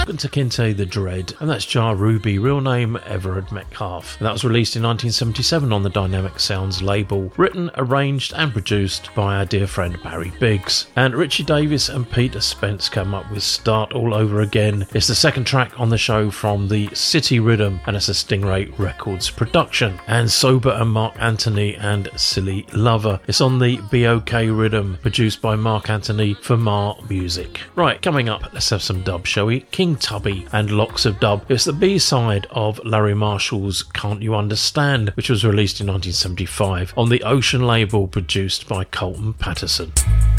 Welcome to Kinte the Dread, and that's Jah Ruby, real name Everard Metcalf. And that was released in 1977 on the Dynamic Sounds label, written, arranged and produced by our dear friend Barry Biggs. And Richie Davis and Peter Spence came up with Start All Over Again. It's the second track on the show from the City Rhythm, and it's a Stingray Records production. And Sober and Mark Anthony and Silly Lover. It's on the BOK Rhythm, produced by Mark Anthony for Mar Music. Right, coming up, let's have some dub, shall we? King Tubby and Locks of Dub. It's the B-side of Larry Marshall's Can't You Understand, which was released in 1975 on the Ocean label, produced by Colton Patterson.